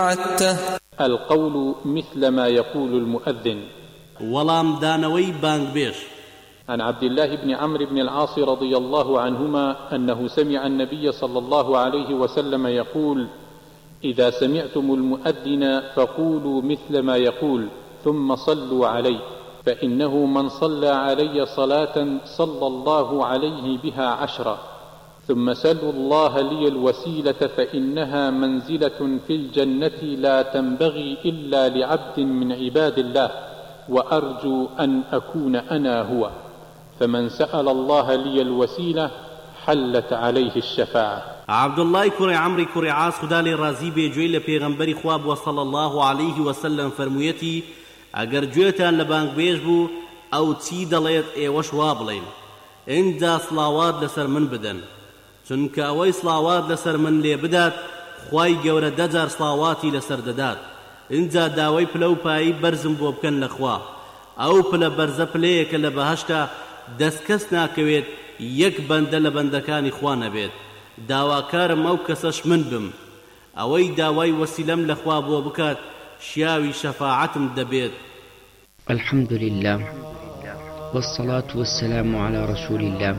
القول مثل ما يقول المؤذن. ولام دانوي بانغبيش. عن عبد الله بن عمرو بن العاص رضي الله عنهما أنه سمع النبي صلى الله عليه وسلم يقول: إذا سمعتم المؤذن فقولوا مثل ما يقول ثم صلوا عليه، فإنه من صلى علي صلاة صلى الله عليه بها 10. ثم سلوا الله لي الوسيلة فإنها منزلة في الجنة لا تنبغي إلا لعبد من عباد الله، وأرجو أن أكون أنا هو. فمن سأل الله لي الوسيلة حلت عليه الشفاعة. عبد الله كري عمري كري عاص خدا لي رازي بيجوي لپیغمبري خواب وصلى الله عليه وسلم فرمويتي: اگر جويتان لبانك بيجبو او تي دليت ايوش وابلين اندا صلاوات لسر من بدن، چونك اوي صلاوات لسر من لي بدات خواي گور دجار صلاواتي لسر ددات، اندا داوي پلو پاي برزم بو بكن لخوا او پل برز پليك لبهشتا دسكس ناكويت يك بند لبندكاني خوانا بيت داواكارم او كسش من بم اوي داوي وسيلم لخوا بو بكات شياوي شفاعتم دبيت. الحمد لله والصلاة والسلام على رسول الله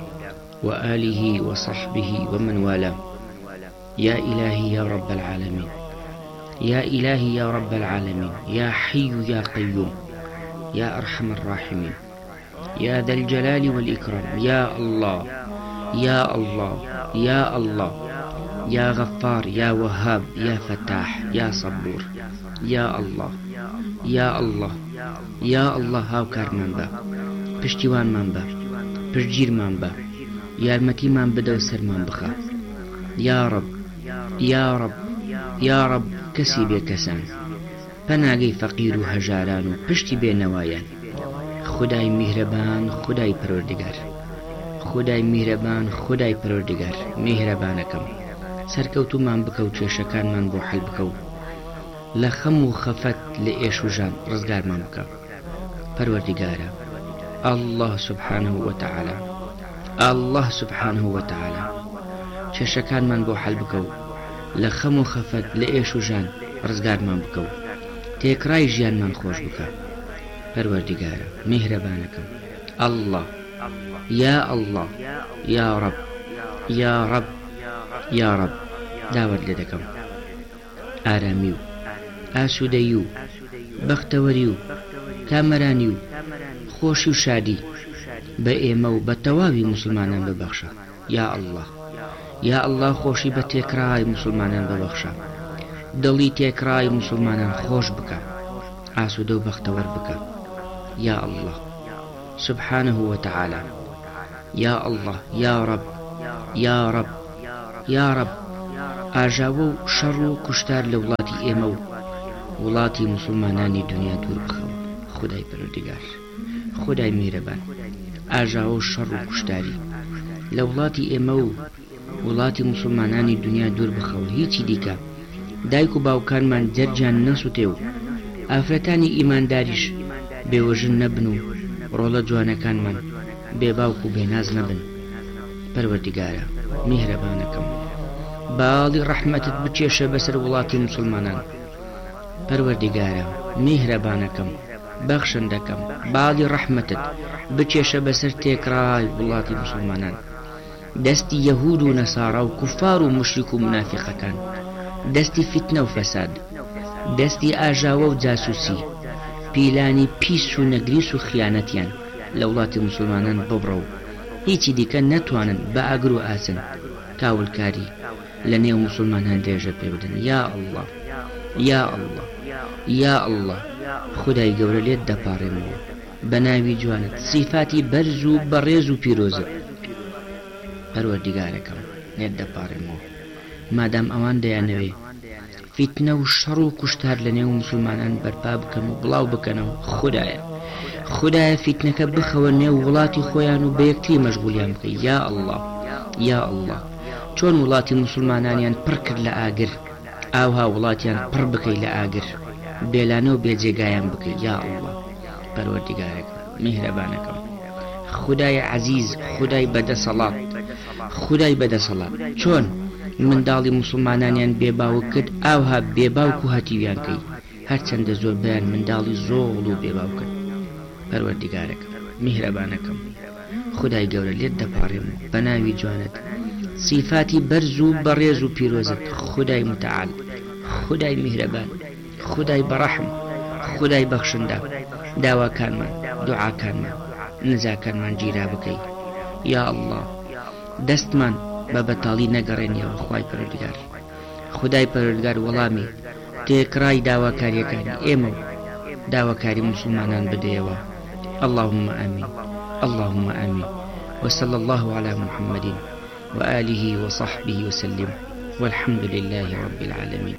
وآله وصحبه ومن والاه. يا إلهي يا رب العالمين، يا إلهي يا رب العالمين، يا حي يا قيوم، يا أرحم الراحمين، يا ذا الجلال والإكرام، يا الله يا الله يا الله، يا غفار يا وهاب يا فتاح يا صبور، يا الله يا الله يا الله. هاوكار من با، پشتیوان من با، پشتگیر من با، یارمەتی من بدە و سەرمان بخە. یا رب یا رب یا رب، کەسی بێکەسان، پەناگەی فەقیر و هەژاران و پشتی بێنەوایان. خدای میهرەبان، خدای پەروەردگار، خدای میهرەبان، خدای پەروەردگار، میهرەبانەکەم سەرکەوتومان بکە و کێشەکانمان بۆ حەل بکە و لە خەم و خەفەت لە ئێش و ژان ڕزگارمان بکە. پەروەردگارە الله سبحانه وتعالى، الله سبحانه وتعالى کێشەکانمان بۆ حەل بکە و لە خەم و خەفەت لە ئێش و ژان ڕزگارمان بکە و تێکڕای ژیانمان خۆش بکە. پەروەردگارە میهرەبانەکەم الله يا الله يا رب يا رب يا رب. داوت لێ دەکەم ئارامی و ئاسوودەیی و بەختەوەری و کامەرانی و خۆشی و شادی بە ئێمە و بە تەواوی مسلمانان ببەخشە. یا الله یا الله، خۆشی بە تێکڕای مسلمانان ببەخشە، دڵی تێکڕای مسلمانان خۆش بکە، ئاسوودە و بەختەوەر بکە. یا الله سبحانه وتعالى، يا الله يا رب يا رب يا رب. ئاژاوە و شەڕ و کوشتار لە وڵاتی ئێمە و وڵاتی مسلمانانی دنیا دوور بخەوە. خدای پەروەردگار، خدای میهرەبان، ئاژاوە و شەڕ و کوشتاری لە وڵاتی ئێمە و وڵاتی مسلمانانی دنیا دوور بخەوە. هیچی دیکە دایک و باوکانمان جەرجیان نەسووتێ و ئافرەتانی ئیمانداریش بێوەژن نەبن و ڕۆڵە جوانەکانمان بێباوک و بێناز نەبن. پەروەردگارە میهرەبانەکەم، باڵی ڕەحمەتت بچێشە بەسەر وڵاتی مسلمانان. پەروەردگارە میهرەبانەکەم، بەخشندەکەم، باڵی ڕەحمەتت بچێشە بەسەر تێکڕای وڵاتی مسلمانان. دەستی یەهود و نەسارا و کوفار و مشریک و منافقەکان، دەستی فتنە و فەساد، دەستی ئاژاوە و جاسووسی، پیلانی پیس و نەگریس و خیانەتیان لە وڵاتی مسلمانان ببڕە و هیچی دیکە نەتوانن بە ئاگر و ئاسن تاولکاری لە نێو مسلمانان درێژە پێ بدەن. یا الله یا الله یا الله، خدای گەورە لێت دەپاڕێمەوە بە ناوی جوانت، سیفاتی بەرز و بەڕێز و پیرۆزت. پەروەردگارەکەم لێت دەپاڕێمەوە مادام ئەوان دەیانەوێ فتنە و شەڕ و کوشتار لە نێو مسلمانان بەرپا بکەن و بڵاو بکەنەوە. خدایە فتنەکە بخەوە نێو وڵاتی خۆیان و بە یەکتری مەشغولیان بکە. یا الله یا الله، چۆن وڵاتی مسلمانانیان پڕ کرد لە ئاگر، ئاوها وڵاتیان پڕ بکەی لە ئاگر، بێلانە و بێجێگایان بکەی. یا الله پەروەردگارەکەم میهرەبانەکەم، خدای عەزیز، خدای بەدەسەڵات، خدای بەدەسەڵات، چۆن منداڵی موسڵمانانیان بێباوک کرد ئاوها بێباوک و هەتیویان کەی هەرچەندە زۆر بەیان منداڵی زۆڵ و بێباو کرد. پەروەردیگارەکەم میهرەبانەکەم خودای گەورە لێت دەپاڕێم بە ناوی جوانت صفاتی بەرز و بەڕێز و پیرۆزت خودای متعال خودای میهرەبان خودای بەڕەحم خودای بەخشندە داواکانمان دوعاکانمان نزاکانمان گیرا بکەی یا الله دەستمان بە بەتاڵی نەگەڕێنیەوە خوای پەروەردگار خودای پەروەردگار وەڵامی تێکڕای داواکاریەکانی ئێمە و داواکاری مسلمانان بدەیەوە اللهم آمين اللهم آمين وصلى الله على محمد وآله وصحبه وسلم والحمد لله رب العالمين.